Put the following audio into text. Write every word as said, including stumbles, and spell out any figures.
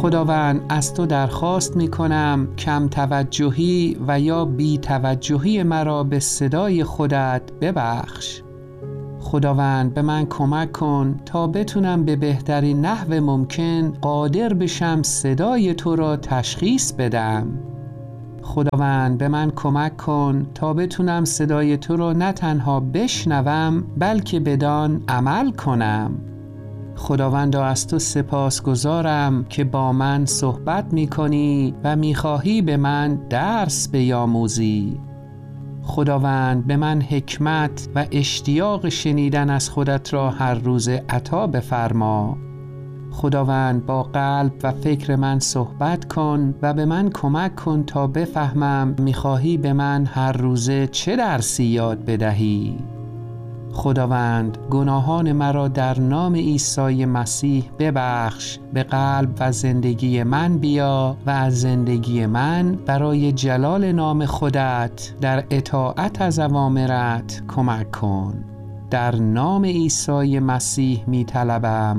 خداوند از تو درخواست می کنم کم توجهی و یا بی توجهی مرا به صدای خودت ببخش. خداوند به من کمک کن تا بتونم به بهترین نحو ممکن قادر بشم صدای تو را تشخیص بدم. خداوند به من کمک کن تا بتونم صدای تو را نه تنها بشنوم بلکه بدان عمل کنم. خداوندا از تو سپاسگزارم که با من صحبت می کنی و می خواهی به من درس بیاموزی. خداوند به من حکمت و اشتیاق شنیدن از خودت را هر روز عطا بفرما. خداوند با قلب و فکر من صحبت کن و به من کمک کن تا بفهمم میخواهی به من هر روزه چه درسی یاد بدهی. خداوند گناهان مرا در نام عیسی مسیح ببخش، به قلب و زندگی من بیا و از زندگی من برای جلال نام خودت در اطاعت از اوامرت کمک کن. در نام عیسی مسیح می طلبم.